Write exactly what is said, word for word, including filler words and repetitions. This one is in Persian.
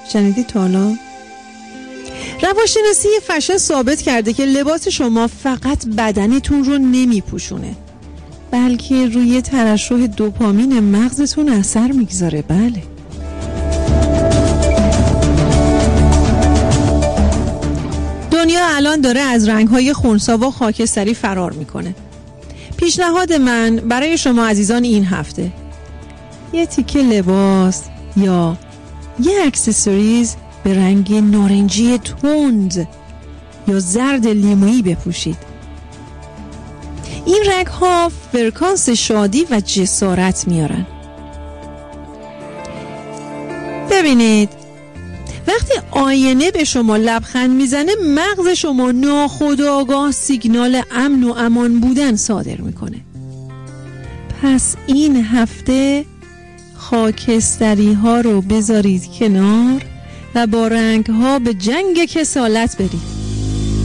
شنیدید تا حالا؟ روانشناسی فشن ثابت کرده که لباس شما فقط بدنتون رو نمیپوشونه، بلکه روی ترشح دوپامین مغزتون اثر میگذاره. بله. دنیا الان داره از رنگ‌های خنثی و خاکستری فرار میکنه. پیشنهاد من برای شما عزیزان این هفته یه تیکه لباس یا یه اکسسوریز به رنگ نارنجی تند یا زرد لیمویی بپوشید. این رنگ ها فرکانس شادی و جسارت میارن. ببینید وقتی آینه به شما لبخند میزنه، مغز شما ناخودآگاه سیگنال امن و امان بودن صادر میکنه. پس این هفته خاکستری ها رو بذارید کنار و با رنگ ها به جنگ کسالت برید.